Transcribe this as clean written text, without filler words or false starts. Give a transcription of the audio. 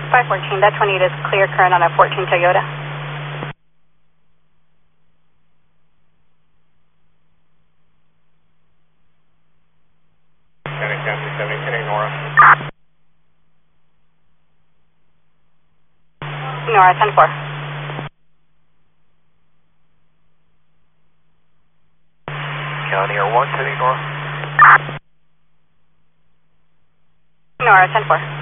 514, that 28 is clear current on a 14 Toyota. Nora, 10-4. County Air 1, Nora. Nora, 10-4.